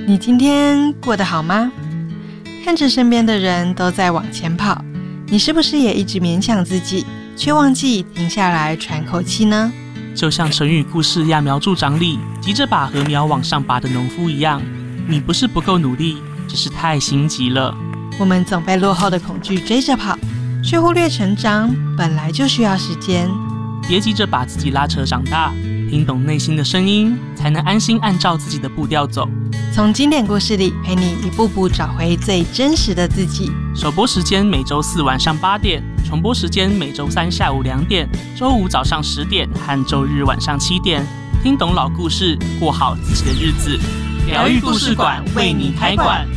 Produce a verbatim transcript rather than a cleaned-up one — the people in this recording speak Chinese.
你今天过得好吗？看着身边的人都在往前跑，你是不是也一直勉强自己，却忘记停下来喘口气呢？ 就像成语故事揠苗助长里急着把禾苗往上拔的农夫一样，你不是不够努力，只是太心急了。 我们总被落后的恐惧追着跑，却忽略成长本来就需要时间。 别急着把自己拉扯长大，听懂内心的声音，才能安心按照自己的步调走。 从经典故事里陪你一步步找回最真实的自己。 首播时间每周四晚上八点，重播时间每周三下午两点，周五早上十点和周日晚上七点。听懂老故事，过好自己的日子。疗愈故事馆为你开馆。